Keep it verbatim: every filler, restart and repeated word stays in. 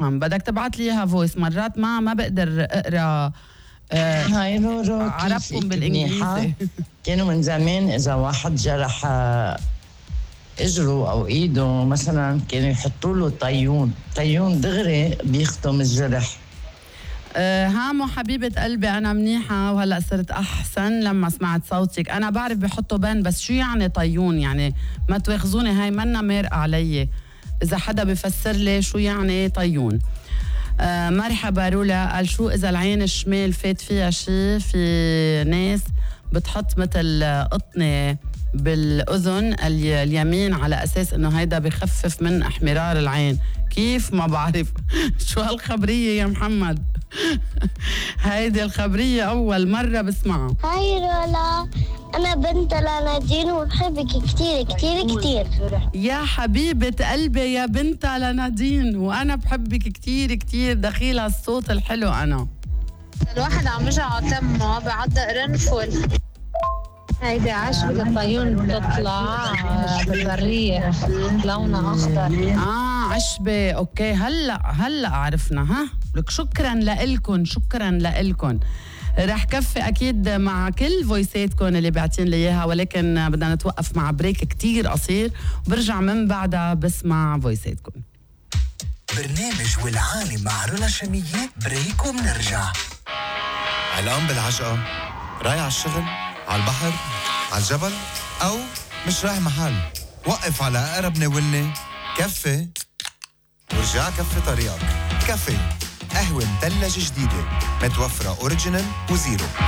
بفهم. بدك تبعت لي اياها فويس. مرات ما ما بقدر اقرا آه هاي رورو عربكم بالانجليزي. كانوا من زمان اذا واحد جرح اجره او ايده مثلا كانوا يحطوا له طيون، طيون دغري بيختم الجرح. أه هامو حبيبة قلبي، أنا منيحة وهلأ صرت أحسن لما سمعت صوتك. أنا بعرف بحطوا بان، بس شو يعني طيون؟ يعني ما تواخذوني، هاي منا مارقة علي إذا حدا بفسر لي شو يعني طيون. أه مرحبا رولا، قال شو إذا العين الشمال فات فيها شي؟ في ناس بتحط مثل قطنة بالأذن اليمين على أساس إنه هيدا بخفف من احمرار العين. كيف؟ ما بعرف. شو هالخبرية يا محمد؟ هيدي الخبرية أول مرة بسمعها. هاي رولا، أنا بنت لنادين وبحبك كتير كتير كتير. يا حبيبة قلبي يا بنت لنادين، وأنا بحبك كتير كتير. دخيل هالصوت الحلو. أنا الواحد عم يجع تمه بعضق رنفل. هيدي عشبة الطيون بتطلع بالبرية لونها أخضر. آه عشبة، أوكي. هلأ هلأ عرفنا. ها لك شكرا لإلكن، شكرا لإلكن. رح كفي أكيد مع كل فويساتكم اللي بعتين لي إياها، ولكن بدنا نتوقف مع بريك كتير قصير وبرجع من بعدها بسمع فويساتكم. برنامج والعالم مع رولا شمية. بريك وبنرجع. علقان بالعجقة، رايح على الشغل، على البحر، على الجبل، أو مش رايح محل. وقف على أقرب ناولني كفي ورجع كفي طريقك. كفي قهوة مثلجة جديدة متوفرة أوريجينال وزيرو.